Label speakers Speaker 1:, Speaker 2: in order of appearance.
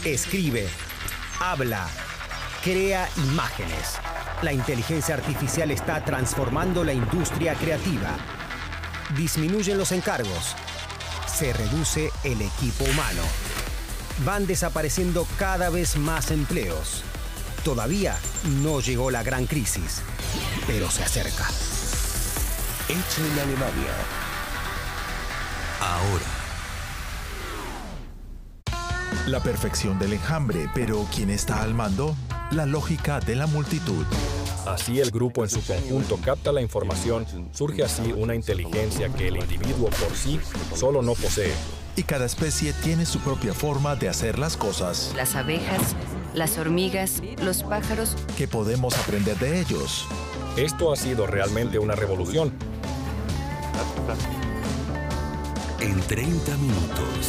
Speaker 1: escribe, habla, crea imágenes. La inteligencia artificial está transformando la industria creativa. Disminuyen los encargos. Se reduce el equipo humano. Van desapareciendo cada vez más empleos. Todavía no llegó la gran crisis, pero se acerca.
Speaker 2: Hecho en Alemania. Ahora.
Speaker 3: La perfección del enjambre, pero ¿quién está al mando? La lógica de la multitud.
Speaker 4: Así el grupo en su conjunto capta la información, surge así una inteligencia que el individuo por sí solo no posee.
Speaker 3: Y cada especie tiene su propia forma de hacer las cosas.
Speaker 5: Las abejas, las hormigas, los pájaros.
Speaker 3: Que podemos aprender de ellos.
Speaker 4: Esto ha sido realmente una revolución.
Speaker 2: En 30 minutos.